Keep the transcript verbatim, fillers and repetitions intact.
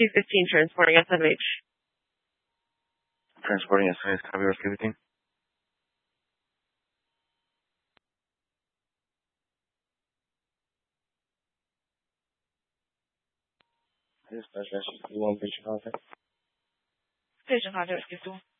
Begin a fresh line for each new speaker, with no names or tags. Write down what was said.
two fifteen, transporting S M H.
Transporting S M H, copy, rescue fifteen. Dispatch, rescue one, patient contact.
Patient contact, rescue two.